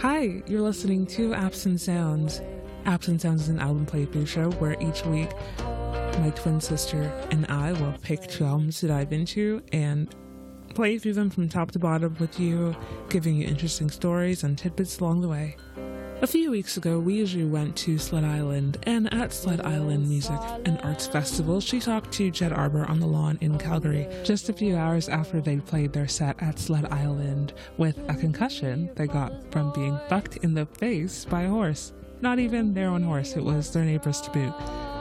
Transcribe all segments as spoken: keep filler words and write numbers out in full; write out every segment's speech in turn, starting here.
Hi, you're listening to Apps and Sounds. Apps and Sounds is an album playthrough show where each week my twin sister and I will pick two albums to dive into and play through them from top to bottom with you, giving you interesting stories and tidbits along the way. A few weeks ago, we usually went to Sled Island, and at Sled Island Music and Arts Festival, she talked to Jed Arbor on the lawn in Calgary, just a few hours after they played their set at Sled Island with a concussion they got from being bucked in the face by a horse. Not even their own horse, it was their neighbor's to boot.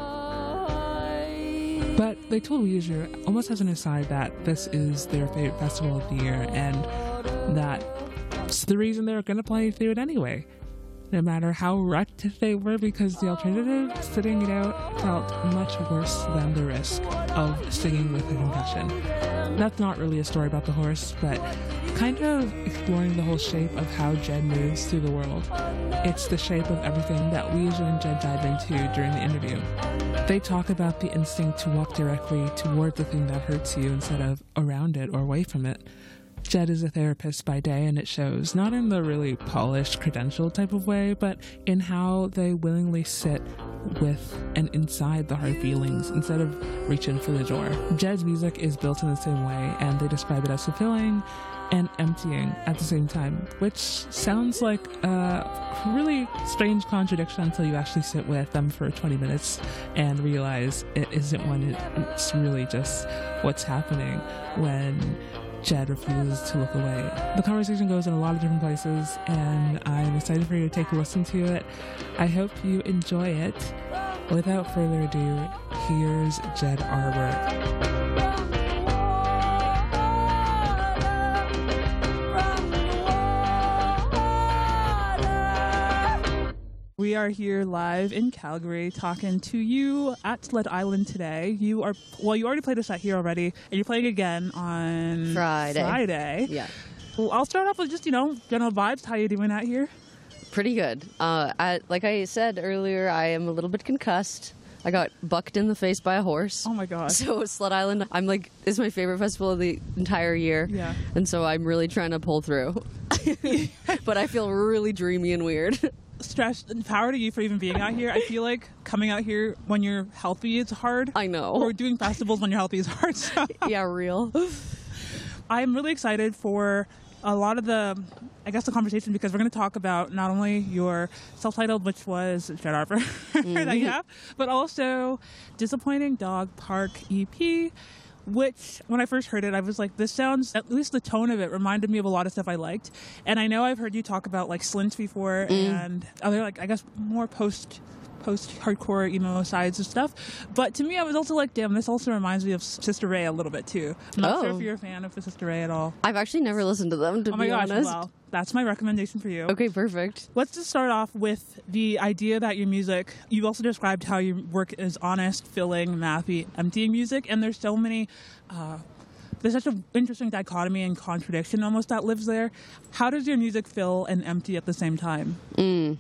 But they told Weezer, almost as an aside, that this is their favorite festival of the year, and that's the reason they're going to play through it anyway. No matter how wrecked they were, because the alternative, sitting it out, felt much worse than the risk of singing with a concussion. That's not really a story about the horse, but kind of exploring the whole shape of how Jed moves through the world. It's the shape of everything that Weezer and Jed dive into during the interview. They talk about the instinct to walk directly toward the thing that hurts you instead of around it or away from it. Jed is a therapist by day, and it shows, not in the really polished, credentialed type of way, but in how they willingly sit with and inside the hard feelings instead of reaching for the door. Jed's music is built in the same way, and they describe it as fulfilling and emptying at the same time, which sounds like a really strange contradiction until you actually sit with them for twenty minutes and realize it isn't one, it's really just what's happening when Jed refuses to look away. The conversation goes in a lot of different places, and I'm excited for you to take a listen to it. I hope you enjoy it. Without further ado, here's Jed Arbor. We are here live in Calgary talking to you at Sled Island today. You are, well, you already played a set here already, and you're playing again on Friday. Friday. Yeah. Well, I'll start off with just, you know, general vibes. How you doing out here? Pretty good. Uh, I, like I said earlier, I am a little bit concussed. I got bucked in the face by a horse. Oh my god. So Sled Island, I'm like, is my favorite festival of the entire year. Yeah. And so I'm really trying to pull through. But I feel really dreamy and weird. Stress and power to you for even being out here. I feel like coming out here when you're healthy is hard. I know. Or doing festivals when you're healthy is hard. So. Yeah, real. I'm really excited for a lot of the, I guess, the conversation, because we're going to talk about not only your self-titled, which was Jed Arbor mm-hmm. that you have, but also Disappointing Dog Park E P, which when I first heard it, I was like, this sounds, at least the tone of it reminded me of a lot of stuff I liked. And I know I've heard you talk about like Slint before mm. and other, like, I guess more post post-hardcore emo sides of stuff. But to me, I was also like, damn, this also reminds me of Sister Ray a little bit too. I'm not oh. sure if you're a fan of the Sister Ray at all. I've actually never listened to them, to oh my be gosh, honest. Well, that's my recommendation for you. Okay, perfect. Let's just start off with the idea that your music, you also described how your work is honest, filling, mathy, emptying music, and there's so many, uh, there's such an interesting dichotomy and contradiction almost that lives there. How does your music fill and empty at the same time? Mm.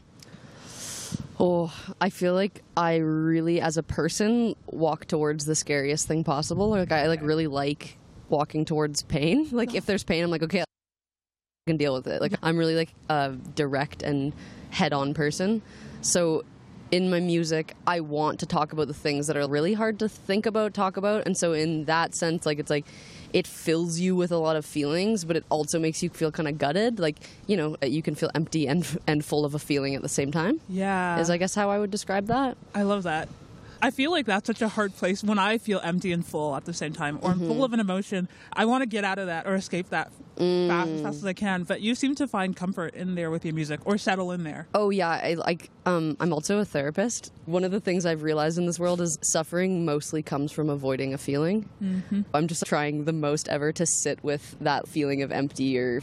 Oh, I feel like I really, as a person, walk towards the scariest thing possible. Like I like really like walking towards pain. Like if there's pain, I'm like, okay, I can deal with it. Like I'm really like a direct and head-on person. So in my music, I want to talk about the things that are really hard to think about, talk about. And so in that sense, like it's like it fills you with a lot of feelings, but it also makes you feel kind of gutted. Like, you know, you can feel empty and and full of a feeling at the same time. Yeah. Is I guess how I would describe that. I love that. I feel like that's such a hard place when I feel empty and full at the same time, or mm-hmm. I'm full of an emotion. I want to get out of that or escape that mm. fast, as fast as I can. But you seem to find comfort in there with your music, or settle in there. Oh yeah, I like. Um, I'm also a therapist. One of the things I've realized in this world is suffering mostly comes from avoiding a feeling. Mm-hmm. I'm just trying the most ever to sit with that feeling of empty or